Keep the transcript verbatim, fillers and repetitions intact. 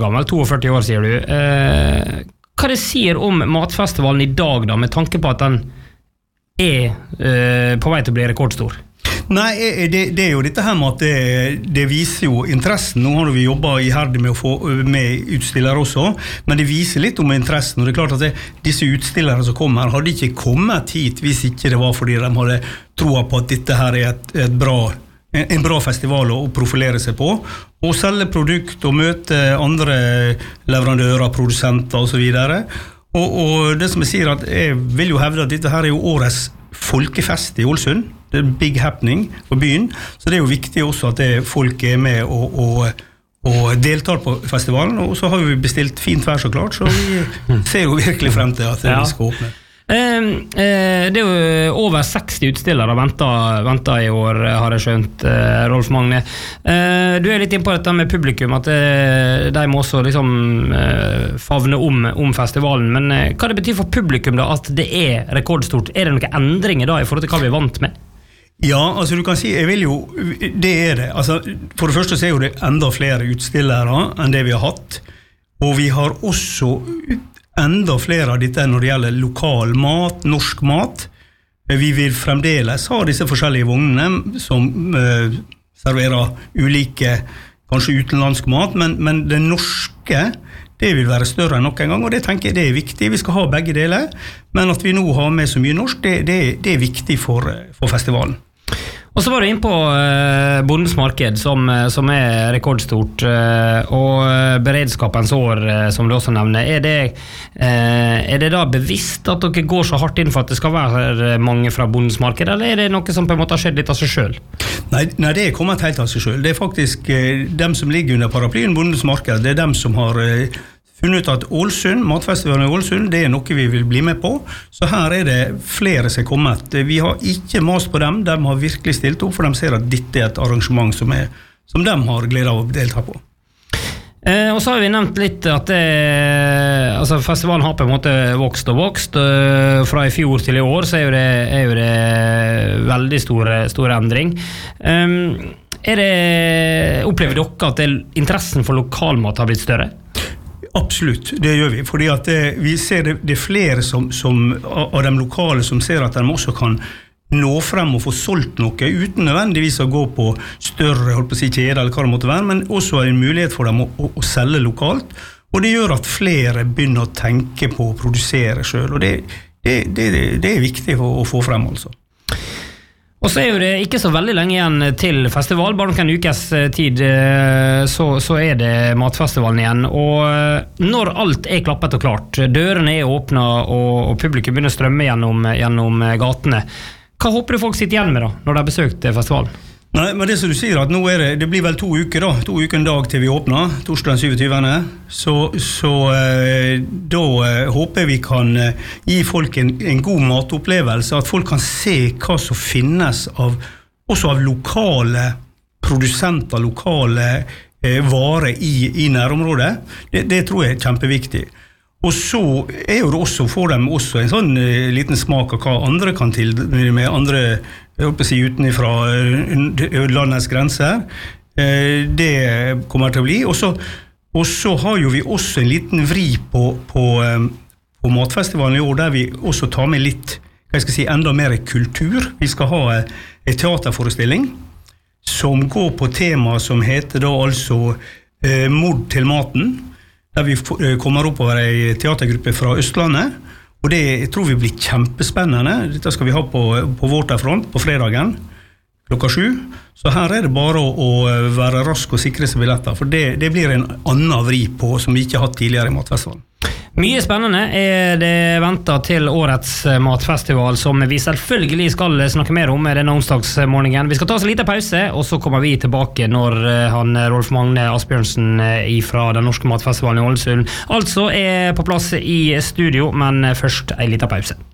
år gammel, førtito år sier du. Eh, hva det sier om matfestivalen i dag da, med tanke på at den er eh, på vei til å bli rekordstor? Nei, det, det er jo dette her med at det, det viser jo interessen. Nå har vi jobbet iherdig med å få med utstillere også, men det viser litt om interessen. Og det er klart at det, disse utstillere som kommer hadde ikke kommet hit hvis ikke det var fordi de hadde troa på at dette her er et, et bra, en bra festival å profilere seg på, og selge produkt og møte andre leverandører, produsenter og så videre. Og, og det som jeg sier, at jeg vil jo hevde at dette her er jo årets folkefest i Ålesund. Det er en big happening for byen, så det er jo viktig også at det, folk er med og, og, og deltar på festivalen, og så har vi bestilt fint vær så klart, så vi ser jo virkelig frem til at ja. Vi skal åpne. Eh, eh, det er jo over seksti utstillere ventet, ventet i år, har jeg skjønt, eh, Rolf Magne. Eh, du er litt inne på dette med publikum, at eh, de må også liksom eh, favne om, om festivalen, men eh, hva det betyr for publikum da, at det er rekordstort? Er det noen endringer da i forhold til hva vi er vant med? Ja, altså du kan si, jeg vil jo, det er det. Altså, for det første så er jo det enda flere utstillere enn det vi har hatt, og vi har også enda flere av dette når det gjelder lokal mat, norsk mat. Vi vil fremdeles ha disse forskjellige vognene som uh, serverer ulike, kanskje utenlandsk mat, men, men det norske, det vil være større enn noen gang, og det tenker jeg det er viktig. Vi skal ha begge deler, men at vi nå har med så mye norsk, det, det, det er viktig for, for festivalen. Og så var du inn på eh, Bondens Marked, som, som er rekordstort, eh, og beredskapens år, eh, som du også nevner. Er det, eh, er det da bevisst at dere går så hardt inn for at det skal være mange fra Bondens Marked, eller er det noe som på en måte har skjedd litt av seg selv? Nei, nei, det er kommet helt av seg selv. Det er faktisk eh, dem som ligger under paraplyen Bondens Marked, det er dem som har eh, funnet ut at Ålesund, matfestivalen i Ålesund, det er noe vi vil bli med på. Så her er det flere som er kommet. Vi har ikke mast på dem, de har virkelig stilt opp, for de ser at dette er et arrangement som, er, som de har glede av å delta på. Eh, og så har vi nevnt litt at det, altså festivalen har på en måte vokst og vokst. Eh, fra i fjor til i år så er jo det, er jo det veldig store, store endring. Eh, er det, opplever dere at det, interessen for lokalmat har blitt større? Absolutt, det gjør vi, fordi at det, vi ser det, det er flere som, som, av de lokale som ser at de også kan nå frem og få solgt noe uten nødvendigvis å gå på større holdt på å si, kjeder eller hva det måtte være, men også en mulighet for dem å, å, å selge lokalt, og det gjør at flere begynner å tenke på å produsere selv, og det, det, det, det er viktig å, å få frem altså. Og så er jo det ikke så veldig lenge igjen til festival, bare noen ukes tid så, så er det matfestivalen igjen, og når alt er klappet og klart, dørene er åpnet og, og publikum begynner å strømme gjennom, gjennom gatene, hva håper du folk sitter igjen med da, når de har besøkt festivalen? Nei, men det som du sier, at nå er det, det blir vel to uker da, to uker en dag til vi åpner, torsdag den syvogtyvende Så, så eh, da eh, håper vi kan eh, gi folk en, en god matopplevelse, at folk kan se hva som finnes av, også av lokale produsenter, lokale eh, varer i, i nærområdet. Det, det tror jeg er kjempeviktig. Og så er jo det også, får dem også en sånn eh, liten smak av hva andre kan til med andre, jeg håper å si utenifra eh, landets grenser. Eh, det kommer til å bli. Og så, og så har jo vi også en liten vri på, på, eh, på matfestivalen i år, der vi også tar med litt, hva jeg skal si, enda mer kultur. Vi skal ha eh, en teaterforestilling som går på tema som heter da altså eh, Mord til maten, der vi kommer opp over en teatergruppe fra Østlandet, og det jeg tror vi blir kjempespennende. Dette skal vi ha på, på Waterfront på fredagen klokka sju, så her er det bare å, å være rask og sikre seg billetter, for det, det blir en annen vri på som vi ikke har hatt tidligere i matfestivalen. Mye spennende er det ventet til årets matfestival, som vi selvfølgelig skal snakke mer om denne onsdagsmorgenen. Vi skal ta oss en liten pause, og så kommer vi tilbake når han Rolf Magne Asbjørnsen fra den norske matfestivalen i Ålesund altså er på plass i studio, men først en liten pause.